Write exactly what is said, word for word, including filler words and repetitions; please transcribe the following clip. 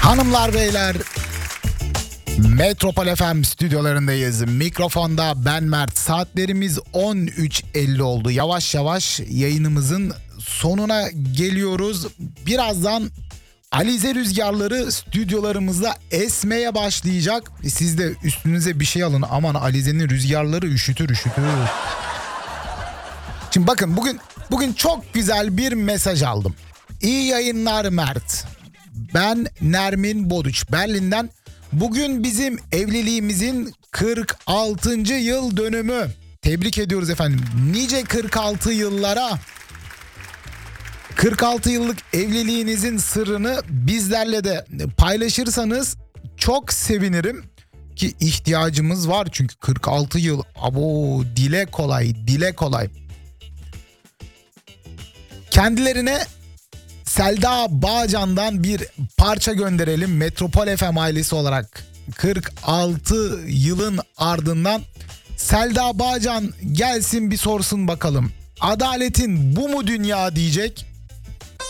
Hanımlar beyler, Metropol F M stüdyolarındayız. Mikrofonda ben Mert. Saatlerimiz on üç elli oldu. Yavaş yavaş yayınımızın sonuna geliyoruz. Birazdan Alize rüzgarları stüdyolarımızda esmeye başlayacak. Siz de üstünüze bir şey alın. Aman Alize'nin rüzgarları üşütür üşütür. Şimdi bakın bugün bugün çok güzel bir mesaj aldım. İyi yayınlar Mert. Ben Nermin Boduç, Berlin'den. Bugün bizim evliliğimizin kırk altıncı yıl dönümü. Tebrik ediyoruz efendim. Nice kırk altı yıllara. kırk altı yıllık evliliğinizin sırrını bizlerle de paylaşırsanız çok sevinirim. Ki ihtiyacımız var çünkü kırk altı yıl. Abo, dile kolay, dile kolay. Kendilerine Selda Bağcan'dan bir parça gönderelim. Metropol F M ailesi olarak kırk altı yılın ardından Selda Bağcan gelsin bir sorsun bakalım. Adaletin bu mu dünya diyecek.